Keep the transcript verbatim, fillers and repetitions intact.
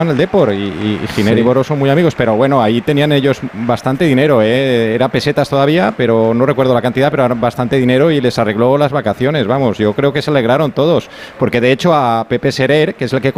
en el Depor y, y, y Giner Sí. y Boro son muy amigos, pero bueno, ahí tenían ellos bastante dinero, ¿eh? Era pesetas todavía, pero no recuerdo la cantidad, pero era bastante dinero y les arregló las vacaciones, vamos, yo creo que se alegraron todos, porque de hecho a Pepe Serer, que es el que